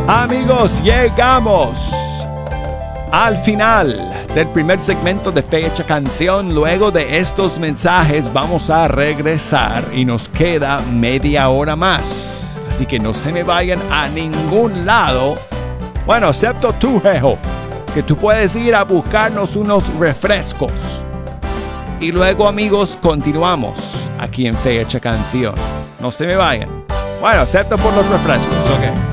Amigos, llegamos al final del primer segmento de Fecha Canción. Luego de estos mensajes vamos a regresar y nos queda media hora más. Así que no se me vayan a ningún lado. Bueno, excepto tú, Jejo, que tú puedes ir a buscarnos unos refrescos. Y luego, amigos, continuamos aquí en Fecha Canción. No se me vayan. Bueno, excepto por los refrescos, ok.